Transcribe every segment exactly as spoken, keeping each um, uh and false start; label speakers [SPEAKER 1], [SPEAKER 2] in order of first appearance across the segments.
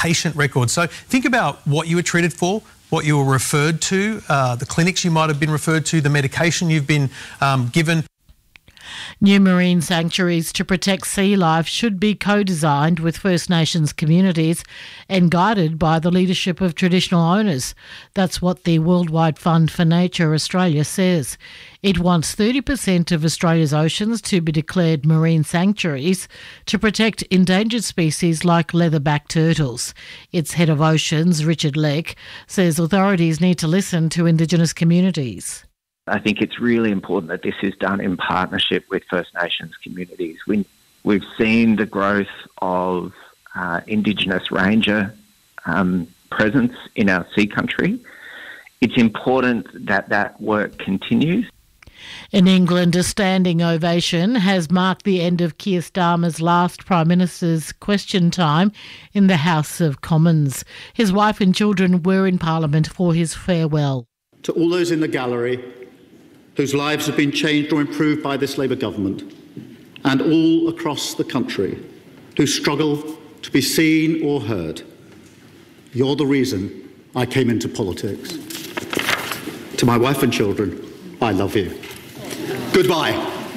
[SPEAKER 1] patient record. So think about what you were treated for, what you were referred to, uh, the clinics you might have been referred to, the medication you've been um, given.
[SPEAKER 2] New marine sanctuaries to protect sea life should be co-designed with First Nations communities and guided by the leadership of traditional owners. That's what the Worldwide Fund for Nature Australia says. It wants thirty percent of Australia's oceans to be declared marine sanctuaries to protect endangered species like leatherback turtles. Its head of oceans, Richard Leck, says authorities need to listen to Indigenous communities.
[SPEAKER 3] I think it's really important that this is done in partnership with First Nations communities. We, we've seen the growth of uh, Indigenous ranger um, presence in our sea country. It's important that that work continues.
[SPEAKER 2] In England, a standing ovation has marked the end of Keir Starmer's last Prime Minister's question time in the House of Commons. His wife and children were in Parliament for his farewell.
[SPEAKER 4] To all those in the gallery whose lives have been changed or improved by this Labour government, and all across the country who struggle to be seen or heard, you're the reason I came into politics. To my wife and children, I love you. Goodbye.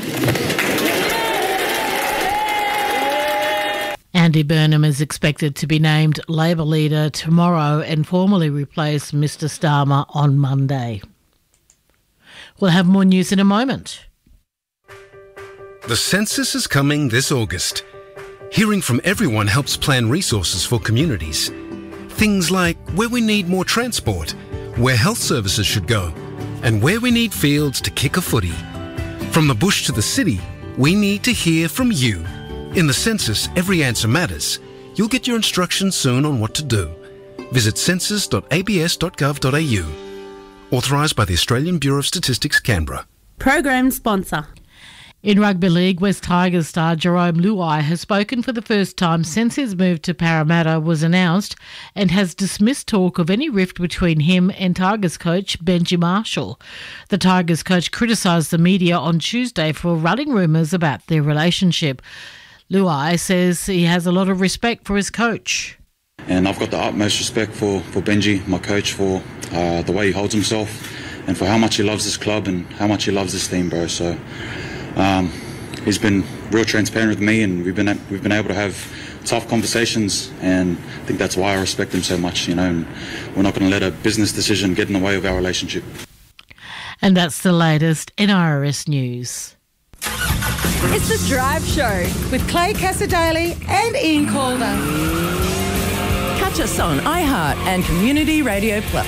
[SPEAKER 2] Andy Burnham is expected to be named Labor leader tomorrow and formally replace Mr Starmer on Monday. We'll have more news in a moment.
[SPEAKER 5] The census is coming this August. Hearing from everyone helps plan resources for communities. Things like where we need more transport, where health services should go, and where we need fields to kick a footy. From the bush to the city, we need to hear from you. In the census, every answer matters. You'll get your instructions soon on what to do. Visit census dot a b s dot gov dot a u. Authorised by the Australian Bureau of Statistics, Canberra.
[SPEAKER 6] Program sponsor.
[SPEAKER 2] In rugby league, West Tigers star Jerome Luai has spoken for the first time since his move to Parramatta was announced and has dismissed talk of any rift between him and Tigers coach Benji Marshall. The Tigers coach criticised the media on Tuesday for running rumours about their relationship. Luai says he has a lot of respect for his coach.
[SPEAKER 7] And I've got the utmost respect for, for Benji, my coach, for uh, the way he holds himself and for how much he loves this club and how much he loves this team, bro. So um, he's been real transparent with me, and we've been we've been able to have tough conversations, and I think that's why I respect him so much, you know, and we're not going to let a business decision get in the way of our relationship.
[SPEAKER 2] And that's the latest N R R S news.
[SPEAKER 6] It's The Drive Show with Clay Casadaly and Ian Calder. Catch us on iHeart and Community Radio Plus.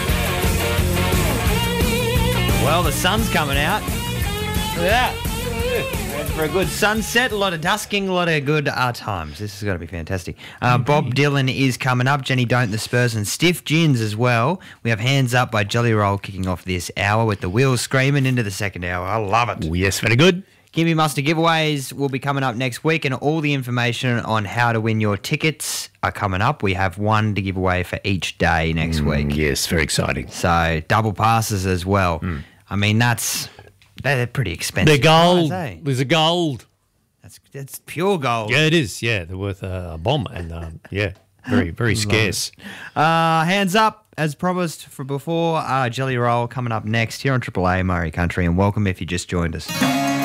[SPEAKER 8] Well, the sun's coming out. Look at that. Ready for a good sunset, a lot of dusking, a lot of good uh, times. This is going to be fantastic. Uh, Bob Dylan is coming up. Jenny Don't, the Spurs, and Stiff Gins as well. We have Hands Up by Jelly Roll kicking off this hour with the wheels screaming into the second hour. I love it.
[SPEAKER 9] Oh, yes, very good.
[SPEAKER 8] Gimme Muster giveaways will be coming up next week, and all the information on how to win your tickets are coming up. We have one to give away for each day next
[SPEAKER 9] Mm,
[SPEAKER 8] week.
[SPEAKER 9] yes, very exciting.
[SPEAKER 8] So double passes as well.
[SPEAKER 9] Mm.
[SPEAKER 8] I mean, that's they're pretty expensive.
[SPEAKER 9] They're gold.
[SPEAKER 8] cars, eh?
[SPEAKER 9] There's a gold.
[SPEAKER 8] That's that's pure gold.
[SPEAKER 9] Yeah, it is. Yeah, they're worth a, a bomb, and um, yeah, very very scarce.
[SPEAKER 8] Uh, hands up. As promised for before, uh, Jelly Roll coming up next here on Triple A Murray Country, and welcome if you just joined us.